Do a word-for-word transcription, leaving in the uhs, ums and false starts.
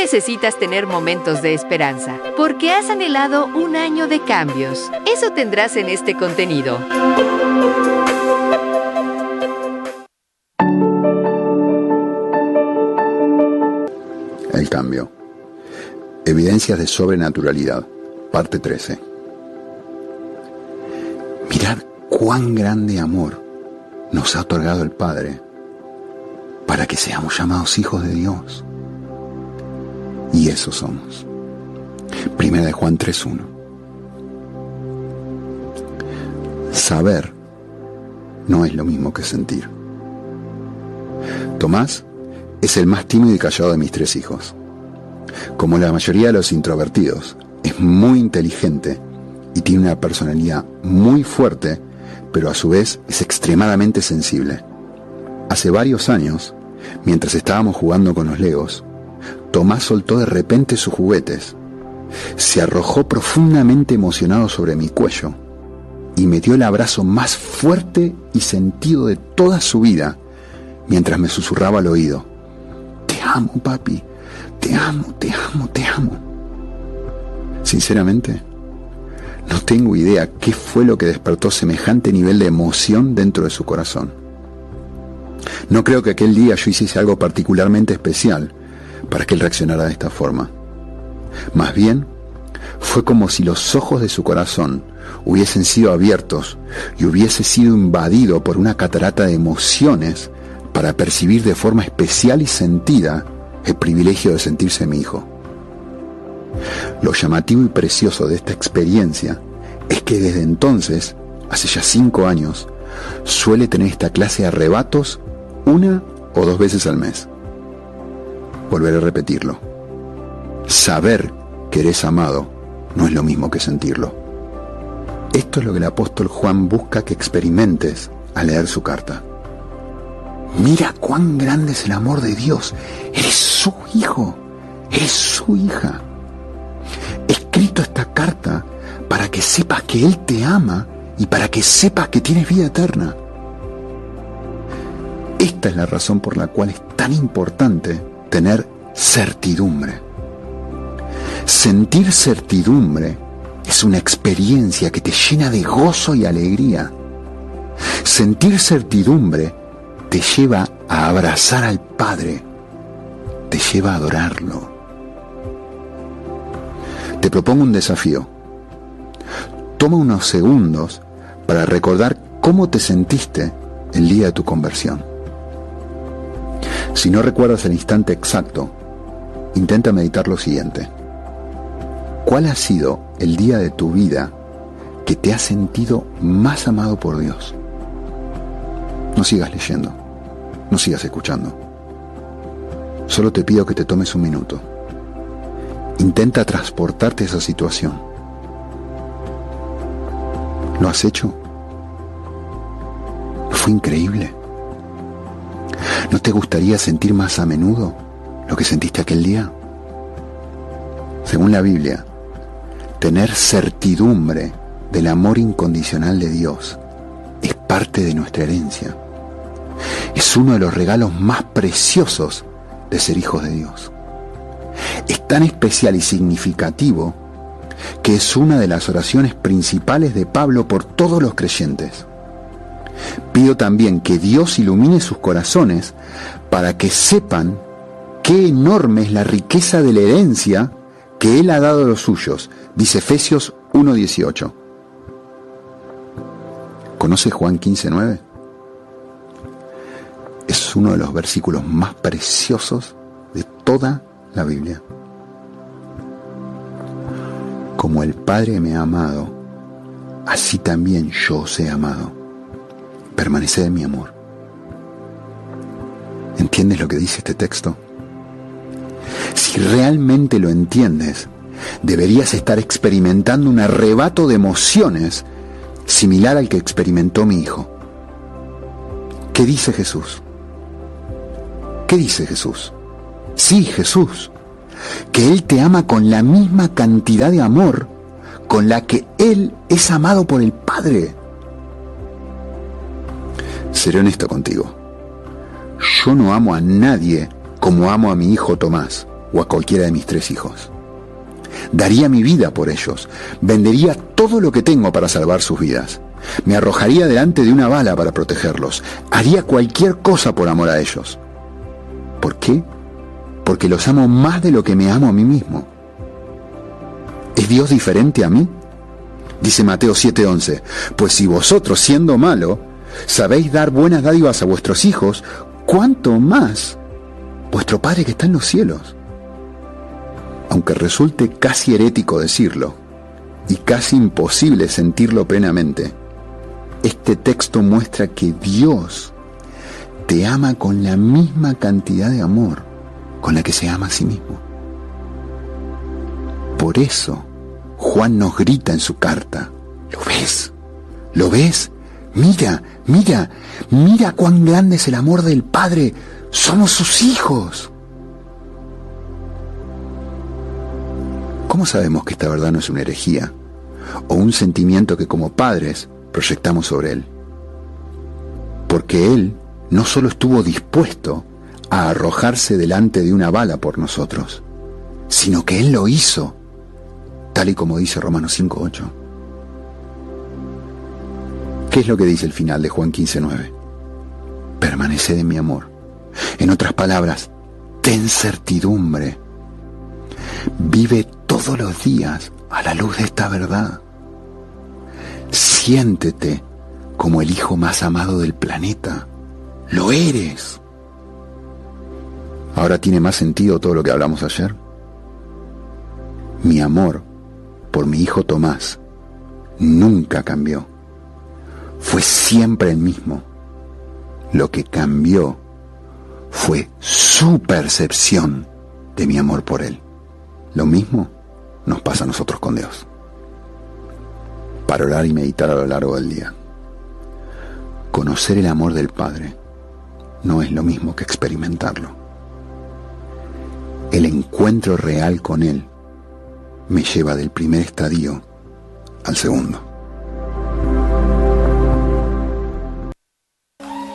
necesitas tener momentos de esperanza, porque has anhelado un año de cambios. Eso tendrás en este contenido. El cambio. Evidencias de sobrenaturalidad. Parte trece. Mirad cuán grande amor nos ha otorgado el Padre para que seamos llamados hijos de Dios. Y eso somos. Primera de Juan tres uno. Saber no es lo mismo que sentir. Tomás es el más tímido y callado de mis tres hijos. Como la mayoría de los introvertidos, es muy inteligente y tiene una personalidad muy fuerte, pero a su vez es extremadamente sensible. Hace varios años, mientras estábamos jugando con los Legos, Tomás soltó de repente sus juguetes, se arrojó profundamente emocionado sobre mi cuello y metió el abrazo más fuerte y sentido de toda su vida mientras me susurraba al oído: "Te amo, papi, te amo, te amo, te amo". Sinceramente, no tengo idea qué fue lo que despertó semejante nivel de emoción dentro de su corazón. No creo que aquel día yo hiciese algo particularmente especial para que él reaccionara de esta forma. Más bien, fue como si los ojos de su corazón hubiesen sido abiertos y hubiese sido invadido por una catarata de emociones para percibir de forma especial y sentida el privilegio de sentirse mi hijo. Lo llamativo y precioso de esta experiencia es que desde entonces, hace ya cinco años, suele tener esta clase de arrebatos una o dos veces al mes. Volveré a repetirlo. Saber que eres amado no es lo mismo que sentirlo. Esto es lo que el apóstol Juan busca que experimentes al leer su carta. Mira cuán grande es el amor de Dios. Eres su hijo, eres su hija. He escrito esta carta para que sepas que Él te ama y para que sepas que tienes vida eterna. Esta es la razón por la cual es tan importante tener certidumbre. Sentir certidumbre es una experiencia que te llena de gozo y alegría. Sentir certidumbre te lleva a abrazar al Padre, te lleva a adorarlo. Te propongo un desafío. Toma unos segundos para recordar cómo te sentiste el día de tu conversión. Si no recuerdas el instante exacto, intenta meditar lo siguiente. ¿Cuál ha sido el día de tu vida que te has sentido más amado por Dios? No sigas leyendo, no sigas escuchando. Solo te pido que te tomes un minuto. Intenta transportarte a esa situación. ¿Lo has hecho? ¿No fue increíble? ¿No te gustaría sentir más a menudo lo que sentiste aquel día? Según la Biblia, tener certidumbre del amor incondicional de Dios es parte de nuestra herencia. Es uno de los regalos más preciosos de ser hijos de Dios. Es tan especial y significativo que es una de las oraciones principales de Pablo por todos los creyentes. Pido también que Dios ilumine sus corazones para que sepan qué enorme es la riqueza de la herencia que Él ha dado a los suyos, dice Efesios uno dieciocho. ¿Conoce Juan quince nueve? Es uno de los versículos más preciosos de toda la Biblia. Como el Padre me ha amado, así también yo os he amado. Permaneced en mi amor. ¿Entiendes lo que dice este texto? Si realmente lo entiendes, deberías estar experimentando un arrebato de emociones similar al que experimentó mi hijo. ¿Qué dice Jesús? ¿Qué dice Jesús? Sí, Jesús, que Él te ama con la misma cantidad de amor con la que Él es amado por el Padre. Seré honesto contigo. Yo no amo a nadie como amo a mi hijo Tomás, o a cualquiera de mis tres hijos. Daría mi vida por ellos, vendería todo lo que tengo para salvar sus vidas. Me arrojaría delante de una bala para protegerlos. Haría cualquier cosa por amor a ellos. ¿Por qué? Porque los amo más de lo que me amo a mí mismo. ¿Es Dios diferente a mí? Dice Mateo siete once, pues si vosotros, siendo malo, sabéis dar buenas dádivas a vuestros hijos, ¿cuánto más vuestro Padre que está en los cielos? Aunque resulte casi herético decirlo, y casi imposible sentirlo plenamente, este texto muestra que Dios te ama con la misma cantidad de amor con la que se ama a sí mismo. Por eso, Juan nos grita en su carta, ¿lo ves? ¿Lo ves? Mira, mira, mira cuán grande es el amor del Padre. Somos sus hijos. ¿Cómo sabemos que esta verdad no es una herejía o un sentimiento que como padres proyectamos sobre Él? Porque Él no solo estuvo dispuesto a arrojarse delante de una bala por nosotros, sino que Él lo hizo, tal y como dice Romanos cinco ocho. ¿Qué es lo que dice el final de Juan quince nueve? Permaneced en mi amor. En otras palabras, ten certidumbre. Vive todos los días a la luz de esta verdad. Siéntete como el hijo más amado del planeta. Lo eres. ¿Ahora tiene más sentido todo lo que hablamos ayer? Mi amor por mi hijo Tomás nunca cambió. Fue siempre el mismo. Lo que cambió fue su percepción de mi amor por él. Lo mismo nos pasa a nosotros con Dios. Para orar y meditar a lo largo del día. Conocer el amor del Padre no es lo mismo que experimentarlo. El encuentro real con Él me lleva del primer estadio al segundo.